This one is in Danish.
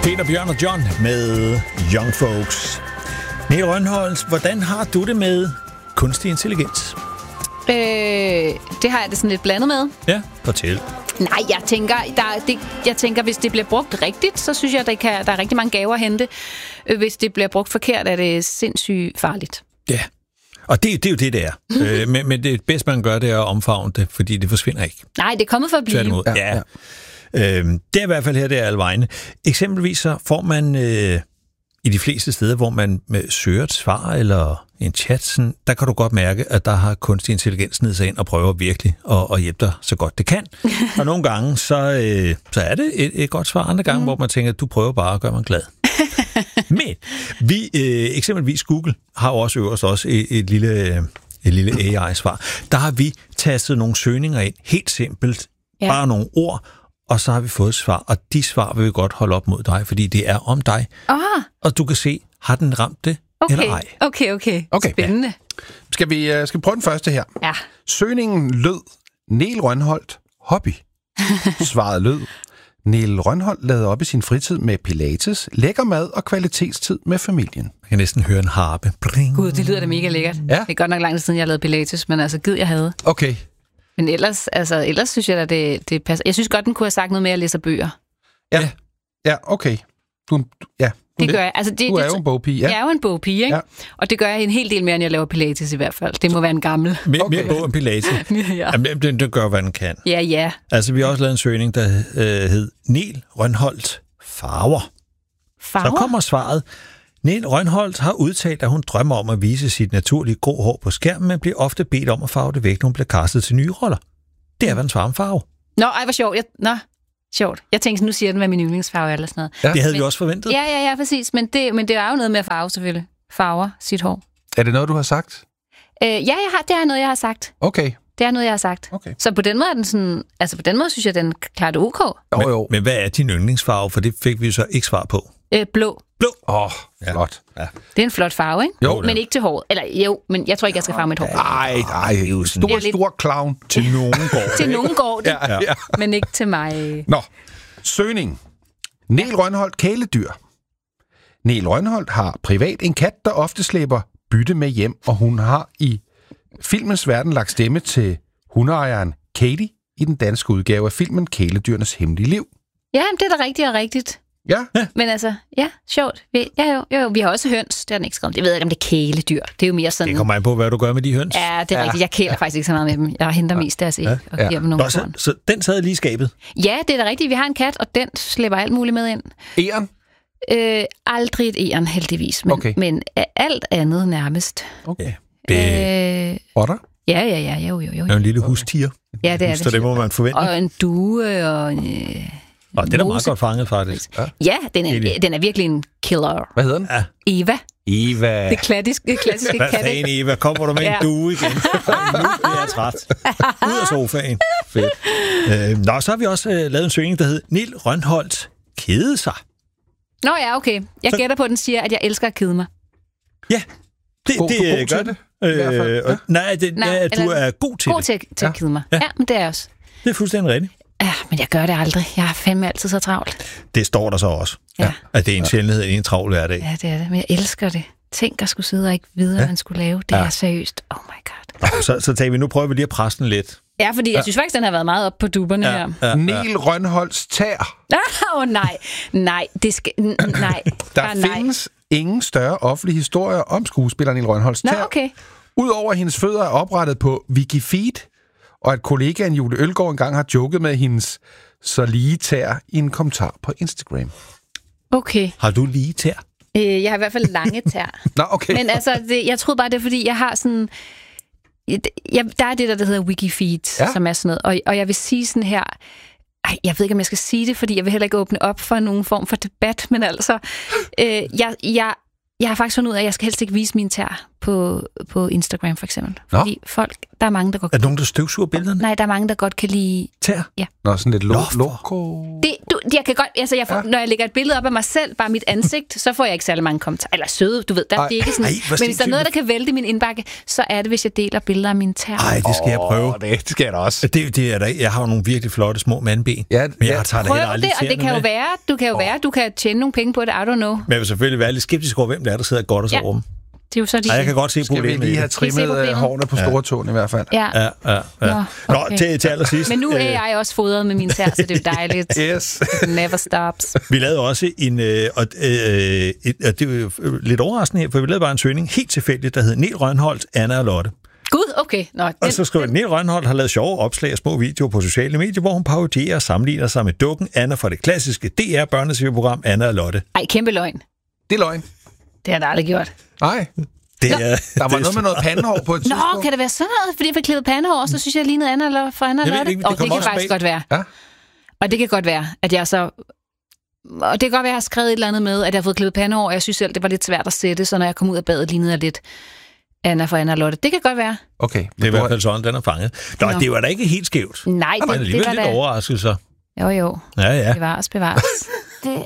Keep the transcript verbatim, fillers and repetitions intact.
Peter, Bjørn og John med Young Folks. Niel Rønholdt, hvordan har du det med kunstig intelligens? Øh, det har jeg det sådan lidt blandet med. Ja, fortæl. Nej, jeg tænker, der, det, jeg tænker, hvis det bliver brugt rigtigt, så synes jeg, der, kan, der er rigtig mange gaver at hente. Hvis det bliver brugt forkert, er det sindssygt farligt. Ja, og det, det er jo det, det er. øh, men, men det bedste, man gør, det er at omfavne det, fordi det forsvinder ikke. Nej, det er kommet for at blive. Tværtimod. Ja, ja. Øh, det er i hvert fald her, det er alle vegne. Eksempelvis så får man øh, i de fleste steder, hvor man med søger et svar eller en chat, sådan, der kan du godt mærke, at der har kunstig intelligens ned sig ind og prøver virkelig at, at hjælpe dig så godt det kan. Og nogle gange, så, øh, så er det et, et godt svar. Andre gange, mm. hvor man tænker, at du prøver bare at gøre mig glad. Men vi, øh, eksempelvis Google, har også øverst også et, et lille, et lille A I-svar. Der har vi tastet nogle søgninger ind, helt simpelt, ja. Bare nogle ord, og så har vi fået svar, og de svar vil vi godt holde op mod dig, fordi det er om dig. Aha. Og du kan se, har den ramt det, okay. eller ej? Okay, okay. okay. Spændende. Ja. Skal vi uh, skal vi prøve den første her? Ja. Søgningen lød, Niel Rønholdt, hobby. Svaret lød, Niel Rønholdt lavede op i sin fritid med pilates, lækker mad og kvalitetstid med familien. Jeg kan næsten høre en harpe. Bring. Gud, det lyder da mega lækkert. Ja. Det er godt nok lang tid siden, jeg lavede pilates, men altså, gid jeg havde. Okay. Men ellers, altså, ellers synes jeg, at det, det passer. Jeg synes godt, den kunne have sagt noget mere at læse bøger. Ja, ja, okay. Du, ja, du, det gør jeg. Altså, det, du er det, jo en bogpige. Ja. Jeg er jo en bogpige, ikke? Ja. Og det gør jeg en hel del mere, end jeg laver pilates i hvert fald. Det må være en gammel. Mere, okay. mere bog end pilates. ja. Jamen, det, det gør, hvad den kan. Ja, ja. Altså, vi har også lavet en søgning, der øh, hed Niel Rønholdt farver. Farver? Så kommer svaret. Niel Rønholdt har udtalt, at hun drømmer om at vise sit naturlige grå hår på skærmen, men bliver ofte bedt om at farve det væk, når hun bliver castet til nye roller. Det er, hvad den svarer om farve. Nå, ej, hvor sjovt. Jeg, nå, sjovt. Jeg tænkte, nu siger den, hvad min yndlingsfarve eller sådan noget. Ja. Det havde men, vi også forventet. Ja, ja, ja, præcis. Men det, men det er jo noget med at farve, selvfølgelig. Farver sit hår. Er det noget, du har sagt? Øh, ja, jeg har, det er noget, jeg har sagt. Okay. Det er noget, jeg har sagt. Okay. Så på den måde er den sådan... Altså, på den måde synes jeg, den klarer det ok. Jo, jo. Men, men hvad er din yndlingsfarve? For det fik vi så ikke svar på. Øh, blå. Blå? Åh, oh, flot. Ja. Det er en flot farve, ikke? Jo. Men ikke til håret. Eller jo, men jeg tror ikke, jeg skal farve mit hår. Nej, nej. Stor, lidt... stor clown. Til nogen går Til nogen går det, ja, ja. men ikke til mig. Nå, søgning. Niel Rønholdt kæledyr. Niel Rønholdt har privat en kat, der ofte slæber bytte med hjem, og hun har i filmens verden lagt stemme til hundeejeren Katie i den danske udgave af filmen Kæledyrenes Hemmelige Liv. Ja, det er da rigtigt og rigtigt. Ja. Men altså, ja, sjovt. Vi, ja, jo, jo, vi har også høns, det har den ikke skrevet. Jeg ved ikke, om det er kæledyr. Det er jo mere sådan... Det kommer an på, hvad du gør med de høns. Ja, det er ja. rigtigt. Jeg kæler faktisk ikke så meget med dem. Jeg henter mest deres æg ja. og giver ja. dem nogle Nå, så, så den sad lige i skabet? Ja, det er da rigtigt. Vi har en kat, og den slæber alt muligt med ind. Egern? Øh, aldrig et egern, heldigvis. Men, okay. men alt andet nærmest. Okay. Det... Øh, Otter? Ja, ja, ja. Jo, jo, jo. Det er en lille hustier. Ja, det er så det. det må man forvente. Og en due, og en... Øh, og det er da meget godt fanget, faktisk. Ja, ja den, er, den er virkelig en killer. Hvad hedder den? Ja. Eva. Eva. Det klassiske, det klassiske Hvad katte. fanden, Eva? Kommer du med ja. en due igen? Nu bliver jeg træt. Ud af sofaen. Fedt. Øh, nå, så har vi også øh, lavet en søgning, der hed Niel Rønholdt kede sig. Nå ja, okay. Jeg så... gætter på, at den siger, at jeg elsker at kede mig. Ja, det, god, det god gør det. Øh, ja. Nej, det, nej ja, du er god til god det. til, til at kede mig. Ja. ja, men det er jeg også. Det er fuldstændig rigtigt. Ja, men jeg gør det aldrig. Jeg har fandme altid så travlt. Det står der så også. Ja. At det er en sjældenhed i en travl hverdag. Ja, det er det. Men jeg elsker det. Tænk at skulle sidde og ikke vide, ja. hvad man skulle lave. Det ja. er seriøst. Oh my god. Så, så tager vi, nu prøver vi lige at presse den lidt. Ja, fordi jeg ja. synes faktisk, den har været meget op på duberne ja. her. Ja, ja. Niel Rønholdts tær. Åh oh, nej. Nej, det skal... N- nej. Der Bare findes nej. ingen større offentlige historier om skuespilleren Niel Rønholdts tær. Nå, okay. Udover at hendes fødder er oprettet på Wikifeed, og at kollegaen Julie Ølgaard engang har joket med hendes så lige tær i en kommentar på Instagram. Okay. Har du lige tær? Øh, jeg har i hvert fald lange tær. Nå, okay. Men altså, det, jeg troede bare, det er, fordi jeg har sådan... Jeg, der er det, der, der hedder Wikifeed, ja. som er sådan noget. Og, og jeg vil sige sådan her... Ej, jeg ved ikke, om jeg skal sige det, fordi jeg vil heller ikke åbne op for nogen form for debat, men altså... Øh, jeg, jeg, Jeg har faktisk fundet ud af, at jeg skal helst ikke vise mine tær på, på Instagram, for eksempel. Fordi Nå. folk, der er mange, der godt Er der nogen, der støvsuger billederne? Nej, der er mange, der godt kan lide... Tær? Ja. Nå, sådan lidt lo- Nå, loco... Det, du, jeg kan godt, altså jeg får, ja. Når jeg lægger et billede op af mig selv, bare mit ansigt, så får jeg ikke særlig mange kommentarer. Eller søde, du ved, der, det er ikke sådan... Ej, men hvis der er noget, der kan vælte min indbakke, så er det, hvis jeg deler billeder af mine tær. Nej, det skal jeg prøve. Oh, det skal jeg da også. Det, det er der. Jeg har jo nogle virkelig flotte små mandben, ja, men ja. jeg tager det Prøv heller aldrig det, og det kan jo med. være, du kan jo oh. være, du kan tjene nogle penge på det, I don't know. Men jeg vil selvfølgelig være lidt skeptisk over, hvem det er, der sidder godt og så Ja. rum. Det er jo så de... Ej, jeg kan godt se problemet. Skal vi lige have trimmet hårene på store tåen i hvert fald? Ja. Ja, ja, ja. Nå, okay. Nå, til, til allersidst. Men nu er jeg også fodret med mine tær, så det er jo dejligt. Yes. It never stops. Vi lavede også en, øh, og, øh, et, og det var lidt overraskende her, for vi lavede bare en søgning helt tilfældigt, der hed Niel Rønholdt, Anna og Lotte. Gud, okay. Nå, den, Og så skriver Niel Rønholdt har lavet sjove opslag og små videoer på sociale medier, hvor hun parodierer og sammenligner sig med dukken Anna fra det klassiske D R-børneserie-program Anna og Lotte. Ej, kæmpe løgn. Det er løgn. Det har jeg aldrig gjort. Nej. Det er, der var noget med noget pandehår på et tidspunkt. Nå, kan det være sådan noget? Fordi jeg fik klippet pandehår, så synes jeg, jeg lignede Anna eller fra Anna og Lotte. Ikke, det, og det kan faktisk bag. godt være. Ja. Og det kan godt være, at jeg så... Og det kan godt være, at jeg har skrevet et eller andet med, at jeg har fået klippet pandehår, og jeg synes selv, det var lidt svært at sætte, så når jeg kom ud af badet, lignede jeg lidt Anna fra Anna og Lotte. Det kan godt være. Okay. Det er i hvert fald sådan, den er fanget. Nå, Nå. det var da ikke helt skævt. Nej, det, det, det var lidt da... overraskelser. Jo, jo. Ja, ja. Bevares, bevares.